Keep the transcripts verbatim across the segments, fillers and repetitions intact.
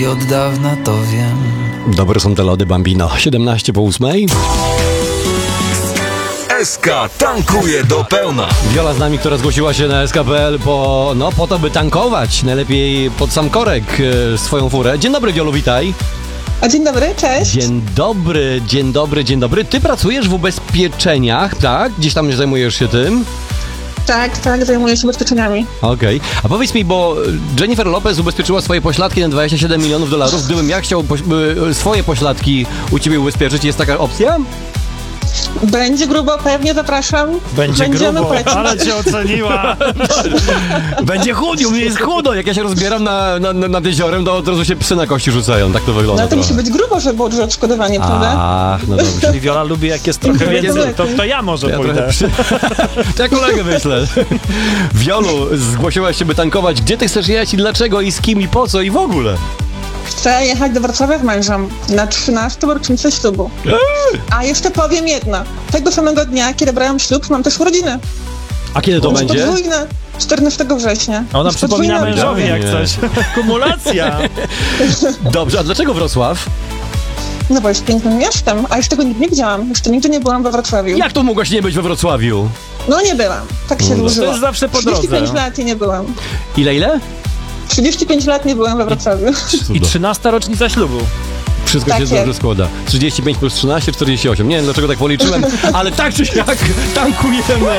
I od dawna to wiem. Dobre są te lody, Bambino. siedemnaście po ósmej. S K tankuje do pełna. Wiola z nami, która zgłosiła się na S K kropka P L po, no, po to, by tankować. Najlepiej pod sam korek e, swoją furę. Dzień dobry, Wiolu, witaj. A dzień dobry, cześć. Dzień dobry, dzień dobry, dzień dobry. Ty pracujesz w ubezpieczeniach, tak? Gdzieś tam zajmujesz się tym? Tak, tak, zajmuję się ubezpieczeniami. Okej. Okay. A powiedz mi, bo Jennifer Lopez ubezpieczyła swoje pośladki na dwadzieścia siedem milionów dolarów. Gdybym ja chciał poś- swoje pośladki u ciebie ubezpieczyć, jest taka opcja? Będzie grubo, pewnie zapraszam. Będzie Będziemy grubo, płacić. ale cię oceniła. Będzie chudził, u mnie jest chudo. Jak ja się rozbieram na, na, nad jeziorem, to od razu się psy na kości rzucają. Tak to wygląda. No to musi trochę. być grubo, żeby było duże odszkodowanie, prawda? Ach, no dobrze. Czyli Wiola lubi, jak jest trochę Dziękuję. więcej, to, to ja może Ja pójdę. trochę przy... To ja kolegę myślę. Wiolu, zgłosiłaś się, by tankować. Gdzie ty chcesz jechać i dlaczego i z kim i po co i w ogóle? Chcę jechać do Wrocławia z mężem na trzynastą rocznicę ślubu. A jeszcze powiem jedno. Tego samego dnia, kiedy brałam ślub, mam też urodziny. A kiedy to Już będzie? podwójne, czternastego września. A ona Już przypomina podwójne mężowi jak Nie. coś. Kumulacja. Dobrze, a dlaczego Wrocław? No bo jest pięknym miastem, a jeszcze tego nigdy nie widziałam. Jeszcze nigdy nie byłam we Wrocławiu. Jak to mogłaś nie być we Wrocławiu? No nie byłam. Tak się No, To dłużyło. jest zawsze po trzydzieści pięć drodze. lat i nie byłam. Ile, ile? trzydzieści pięć lat nie byłam we Wrocławiu. I trzynasta rocznica ślubu. Wszystko Tak się jest. dobrze składa. trzydzieści pięć plus trzynaście, czterdzieści osiem. Nie wiem, dlaczego tak policzyłem, ale tak czy siak tankujemy.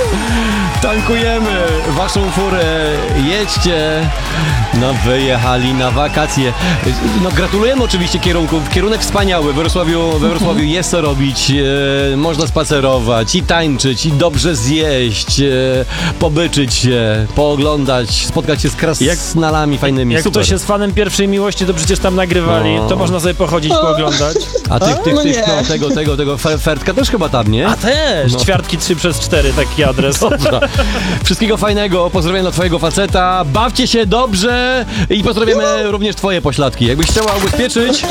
Tankujemy waszą furę. Jedźcie. No, wyjechali na wakacje. No, gratulujemy oczywiście kierunków. Kierunek wspaniały. We Wrocławiu, we Wrocławiu jest co robić. E, można spacerować i tańczyć, i dobrze zjeść, e, pobyczyć się, pooglądać, spotkać się z krasnalami fajnymi. Jak Super. ktoś jest fanem pierwszej miłości, to przecież tam nagrywali. No. To można sobie pochodzić, pooglądać. A tych, tych, No tych, nie. no, tego, tego, tego, Fer- Fertka też chyba tam, nie? A też! No. Ćwiartki trzy przez cztery, taki adres. Dobra. Wszystkiego fajnego, pozdrawiam dla twojego faceta, bawcie się dobrze i pozdrawiamy również twoje pośladki. Jakbyś chciała ubezpieczyć,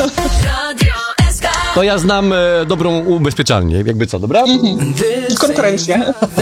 to ja znam e, dobrą ubezpieczalnię, jakby co, dobra? Konkurencja.